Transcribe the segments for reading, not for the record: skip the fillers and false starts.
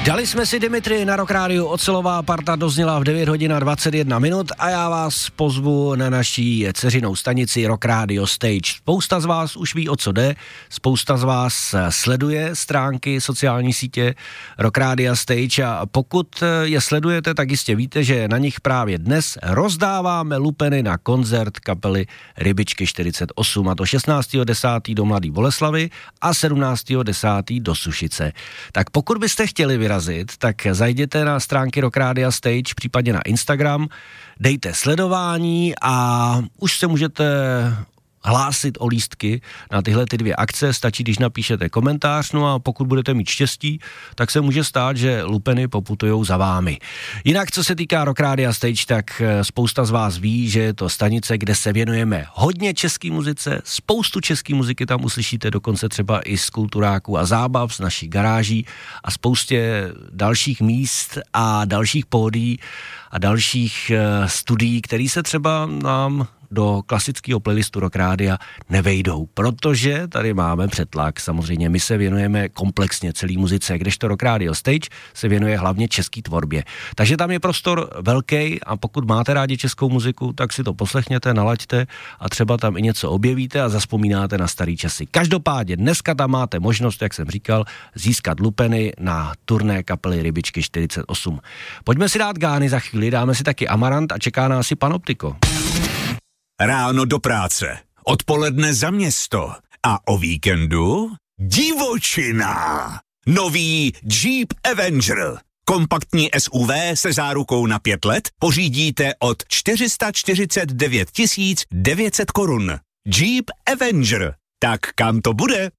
Dali jsme si Dimitri na Rock Rádiu, ocelová parta dozněla v 9 hodin a 21 minut a já vás pozvu na naší dceřinou stanici Rock Radio Stage. Spousta z vás už ví, o co jde, spousta z vás sleduje stránky, sociální sítě Rock Radio Stage a pokud je sledujete, tak jistě víte, že na nich právě dnes rozdáváme lupeny na koncert kapely Rybičky 48, a to 16.10. do Mladé Boleslavi a 17.10. do Sušice. Tak pokud byste chtěli vyrazit, tak zajděte na stránky Rock Radio Stage, případně na Instagram, dejte sledování a už se můžete hlásit o lístky na tyhle ty dvě akce, stačí, když napíšete komentář, no a pokud budete mít štěstí, tak se může stát, že lupeny poputujou za vámi. Jinak, co se týká Rock Radio Stage, tak spousta z vás ví, že je to stanice, kde se věnujeme hodně český muzice, spoustu český muziky tam uslyšíte, dokonce třeba i z kulturáků a zábav, z naší garáží a spoustě dalších míst a dalších pódií a dalších studií, které se třeba nám do klasického playlistu Rock Rádia nevejdou, protože tady máme přetlak. Samozřejmě my se věnujeme komplexně celý muzice, kdežto Rock Radio Stage se věnuje hlavně český tvorbě. Takže tam je prostor velký a pokud máte rádi českou muziku, tak si to poslechněte, nalaďte a třeba tam i něco objevíte a zazpomínáte na starý časy. Každopádně dneska tam máte možnost, jak jsem říkal, získat lupeny na turné kapely Rybičky 48. Pojďme si dát gány za chvíli, dáme si taky Amarant a čeká nás i Panoptiko. Ráno do práce, odpoledne za město a o víkendu divočina. Nový Jeep Avenger. Kompaktní SUV se zárukou na 5 let pořídíte od 449 900 korun. Jeep Avenger. Tak kam to bude?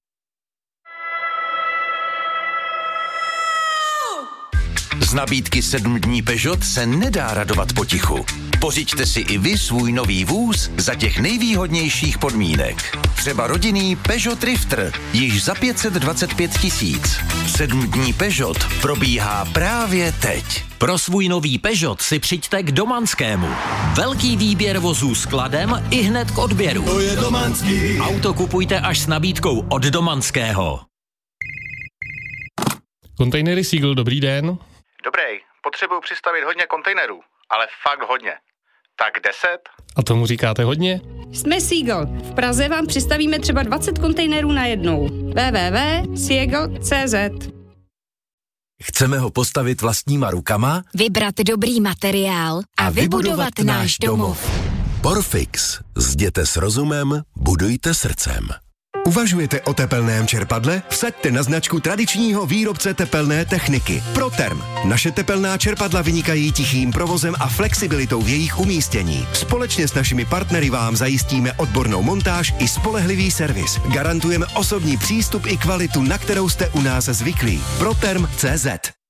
Z nabídky 7 dní Peugeot se nedá radovat potichu. Pořiďte si i vy svůj nový vůz za těch nejvýhodnějších podmínek. Třeba rodinný Peugeot Drifter, již za 525 000. 7 dní Peugeot probíhá právě teď. Pro svůj nový Peugeot si přijďte k Domanskému. Velký výběr vozů s kladem i hned k odběru. To je Domanský. Auto kupujte až s nabídkou od Domanského. Kontejnery Seagull, dobrý den. Dobrý, potřebuju přistavit hodně kontejnerů, ale fakt hodně. Tak 10? A tomu říkáte hodně? Jsme Seagull. V Praze vám přistavíme třeba 20 kontejnerů najednou. www.seagull.cz. Chceme ho postavit vlastníma rukama? Vybrat dobrý materiál a vybudovat náš domov. Porfix. Zděte s rozumem, budujte srdcem. Uvažujete o tepelném čerpadle? Vsaďte na značku tradičního výrobce tepelné techniky Proterm. Naše tepelná čerpadla vynikají tichým provozem a flexibilitou v jejich umístění. Společně s našimi partnery vám zajistíme odbornou montáž i spolehlivý servis. Garantujeme osobní přístup i kvalitu, na kterou jste u nás zvyklí. Proterm.cz.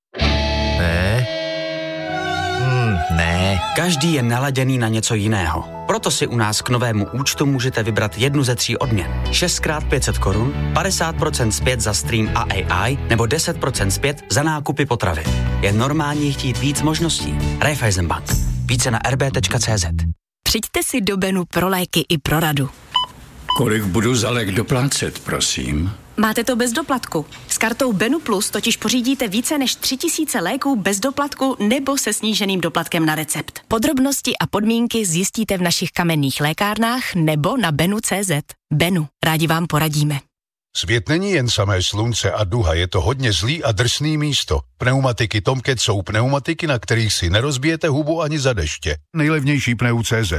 Ne. Každý je naladěný na něco jiného. Proto si u nás k novému účtu můžete vybrat jednu ze 3 odměn. 6x 500 korun, 50% zpět za stream a AI nebo 10% zpět za nákupy potravy. Je normální chtít víc možností. Raiffeisenbank. Více na rb.cz. Přijďte si do Benu pro léky i pro radu. Kolik budu za lék doplácet, prosím? Máte to bez doplatku. S kartou Benu Plus totiž pořídíte více než 3000 léků bez doplatku nebo se sníženým doplatkem na recept. Podrobnosti a podmínky zjistíte v našich kamenných lékárnách nebo na benu.cz. Benu, rádi vám poradíme. Svět není jen samé slunce a duha, je to hodně zlý a drsný místo. Pneumatiky Tomcat jsou pneumatiky, na kterých si nerozbijete hubu ani za deště. Nejlevnější pneu.cz.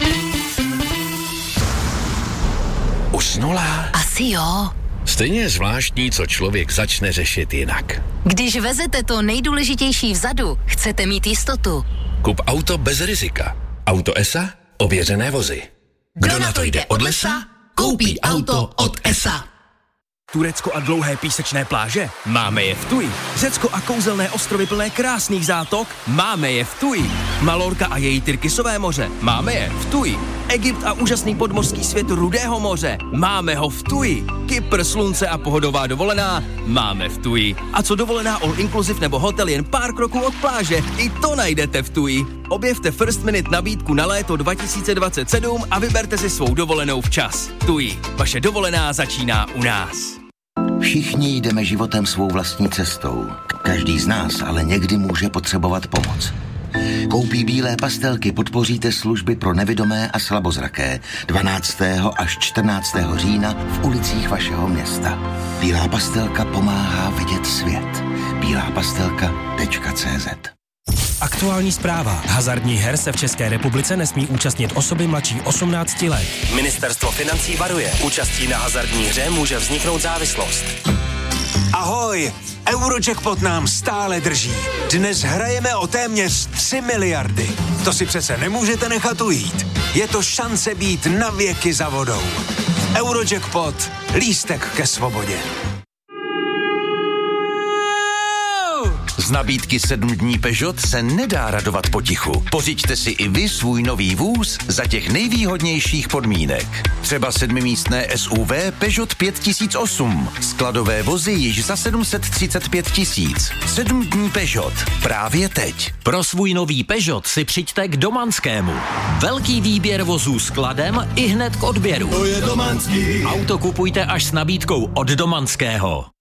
Usnula? Asi jo. Stejně je zvláštní, co člověk začne řešit jinak. Když vezete to nejdůležitější vzadu, chcete mít jistotu. Kup auto bez rizika. Auto ESA? Ověřené vozy. Kdo na to jde od lesa, koupí auto od ESA. Turecko a dlouhé písečné pláže? Máme je v Tuji. Řecko a kouzelné ostrovy plné krásných zátok? Máme je v Tuji. Malorka a její tyrkysové moře? Máme je v Tuji. Egypt a úžasný podmořský svět Rudého moře? Máme ho v Tuji. Kypr, slunce a pohodová dovolená? Máme v Tuji. A co dovolená all inclusive nebo hotel jen pár kroků od pláže? I to najdete v Tuji. Objevte First Minute nabídku na léto 2027 a vyberte si svou dovolenou včas. Tuji. Vaše dovolená začíná u nás. Všichni jdeme životem svou vlastní cestou. Každý z nás ale někdy může potřebovat pomoc. Koupí bílé pastelky podpoříte služby pro nevidomé a slabozraké 12. až 14. října v ulicích vašeho města. Bílá pastelka pomáhá vidět svět. bílápastelka.cz. Aktuální zpráva. Hazardních her se v České republice nesmí účastnit osoby mladší 18 let. Ministerstvo financí varuje. Účastí na hazardní hře může vzniknout závislost. Ahoj! Eurojackpot nám stále drží. Dnes hrajeme o téměř 3 miliardy. To si přece nemůžete nechat ujít. Je to šance být na věky za vodou. Eurojackpot. Lístek ke svobodě. Z nabídky 7 dní Peugeot se nedá radovat potichu. Pořiďte si i vy svůj nový vůz za těch nejvýhodnějších podmínek. Třeba 7místné SUV Peugeot 5008. Skladové vozy již za 735 000. 7 dní Peugeot. Právě teď. Pro svůj nový Peugeot si přijďte k Domanskému. Velký výběr vozů s skladem i hned k odběru. To je Domanský. Auto kupujte až s nabídkou od Domanského.